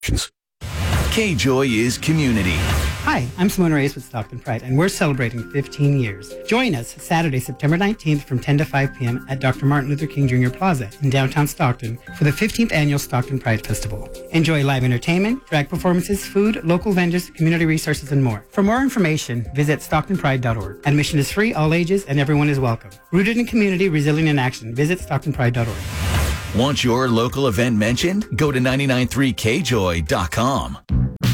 K-Joy is community. Hi, I'm Simone Reyes with Stockton Pride, and we're celebrating 15 years. Join us Saturday, September 19th from 10 to 5 p.m. at Dr. Martin Luther King Jr. Plaza in downtown Stockton for the 15th Annual Stockton Pride Festival. Enjoy live entertainment, drag performances, food, local vendors, community resources, and more. For more information, visit stocktonpride.org. Admission is free, all ages, and everyone is welcome. Rooted in community, resilient in action. Visit stocktonpride.org. Want your local event mentioned? Go to 993kjoy.com.